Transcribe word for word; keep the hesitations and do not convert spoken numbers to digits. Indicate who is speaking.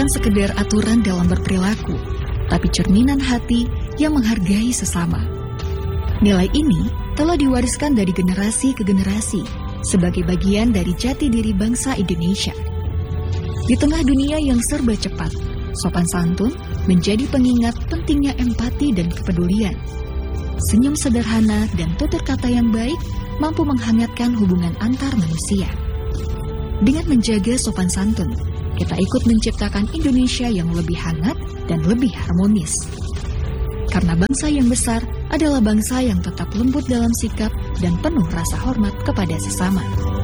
Speaker 1: bukan sekedar aturan dalam berperilaku, tapi cerminan hati yang menghargai sesama. Nilai ini telah diwariskan dari generasi ke generasi sebagai bagian dari jati diri bangsa Indonesia. Di tengah dunia yang serba cepat, sopan santun menjadi pengingat pentingnya empati dan kepedulian. Senyum sederhana dan tutur kata yang baik mampu menghangatkan hubungan antar manusia. Dengan menjaga sopan santun, kita ikut menciptakan Indonesia yang lebih hangat dan lebih harmonis. Karena bangsa yang besar adalah bangsa yang tetap lembut dalam sikap dan penuh rasa hormat kepada sesama.